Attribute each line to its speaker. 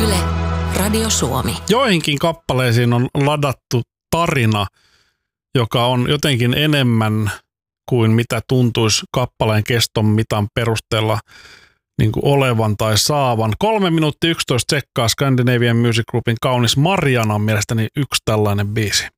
Speaker 1: Yle, Radio Suomi.
Speaker 2: Joihinkin kappaleisiin on ladattu tarina, joka on jotenkin enemmän kuin mitä tuntuisi kappaleen keston mitan perusteella niin kuin olevan tai saavan. 3 minuuttia 11 sekkaa Scandinavian Music Groupin kaunis Mariana on mielestäni yksi tällainen biisi.